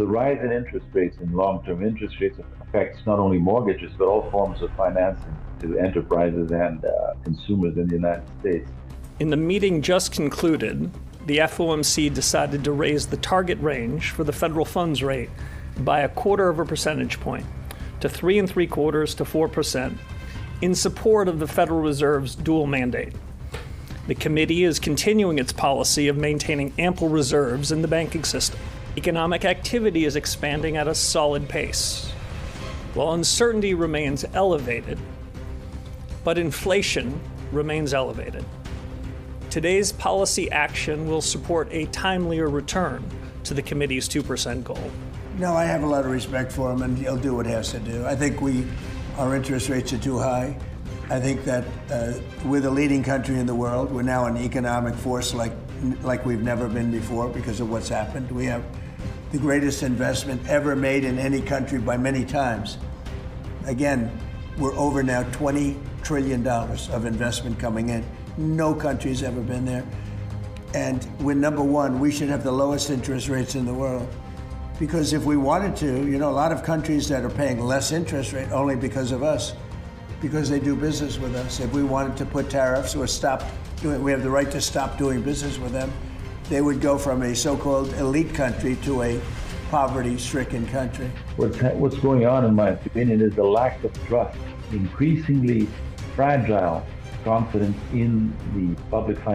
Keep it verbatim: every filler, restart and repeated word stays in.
the rise in interest rates and long-term interest rates affects not only mortgages, but all forms of financing to enterprises and uh, consumers in the United States. In the meeting just concluded, the F O M C decided to raise the target range for the federal funds rate by a quarter of a percentage point to three and three quarters to four percent in support of the Federal Reserve's dual mandate. The committee is continuing its policy of maintaining ample reserves in the banking system. Economic activity is expanding at a solid pace, while uncertainty remains elevated, but inflation remains elevated. Today's policy action will support a timelier return to the committee's two percent goal. No, I have a lot of respect for him, and he'll do what he has to do. I think we, our interest rates are too high. I think that uh, we're the leading country in the world. We're now an economic force like, like we've never been before because of what's happened. We have the greatest investment ever made in any country by many times. Again, we're over now twenty trillion dollars of investment coming in. No country's ever been there. And we're number one. We should have the lowest interest rates in the world. Because if we wanted to, you know, a lot of countries that are paying less interest rate only because of us, because they do business with us. If we wanted to put tariffs or stop doing, we have the right to stop doing business with them, they would go from a so-called elite country to a poverty-stricken country. What's, what's going on, in my opinion, is the lack of trust, increasingly fragile confidence in the public finance